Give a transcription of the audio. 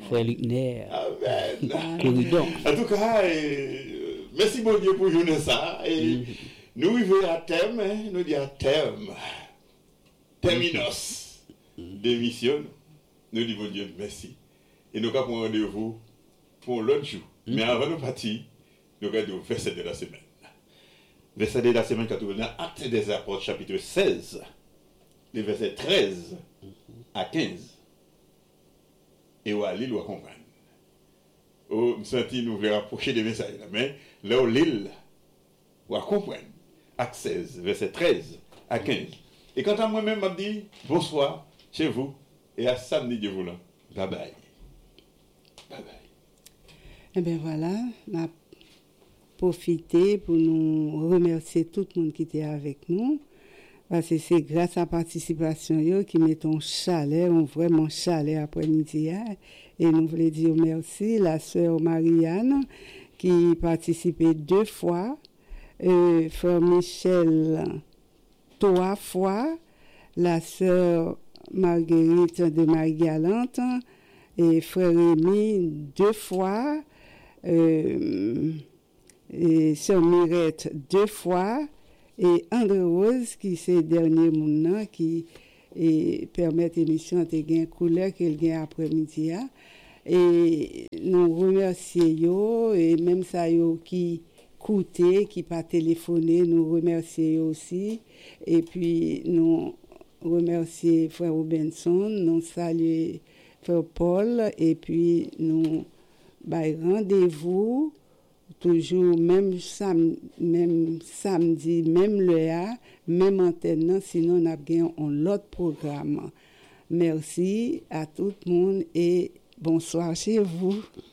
Frère Luckner. Amen. Corridon. En tout cas, merci bon Dieu pour journée ça. Et nous arrivons à terme, nous disons à terme. Terminos d'émission. Nous disons bon Dieu merci. Et nous avons rendez-vous pour l'autre jour. Mais avant de partir, nous regardons le verset de la semaine. Verset de la semaine quand on a Actes des Apôtres, chapitre 16, les versets 13 à 15. Et où aller, nous comprendre. Oh, nous sentons nous voulons rapprocher des messages. Mais là où l'île, nous comprendre. Acte 16, verset 13 à 15. Et quand à moi-même, je dis bonsoir chez vous et à samedi Dieu voulant. Bye bye. Bye bye. Eh bien voilà, on a profité pour nous remercier tout le monde qui était avec nous. Parce que c'est grâce à la participation qui met un chalet, un vraiment chalet après-midi. Et nous voulons dire merci à la sœur Marianne qui participait 2 fois, frère Michel 3 fois, la sœur Marguerite de Marie-Galante et frère Rémi 2 fois, et sœur Mirette 2 fois, et André Rose qui c'est le dernier monde qui permet l'émission de gagner couleur qu'elle gagne après-midi. Et nous remercions et même ça qui coûtait, qui pas téléphoné, nous remercions aussi. Et puis nous remercions frère Robinson, nous saluons frère Paul et puis nous rendez-vous toujours même samedi, même l'heure, même antenne, sinon on a bien un autre programme. Merci à tout le monde et bonsoir chez vous.